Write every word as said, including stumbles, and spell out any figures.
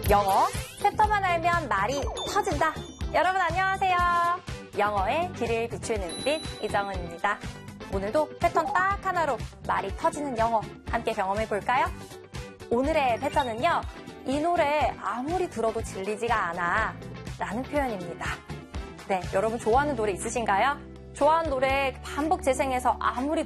영어, 패턴만 알면 말이 터진다. 여러분 안녕하세요. 영어의 길을 비추는 빛 이정은입니다. 오늘도 패턴 딱 하나로 말이 터지는 영어 함께 경험해 볼까요? 오늘의 패턴은요. 이 노래 아무리 들어도 질리지가 않아 라는 표현입니다. 네, 여러분 좋아하는 노래 있으신가요? 좋아하는 노래 반복 재생해서 아무리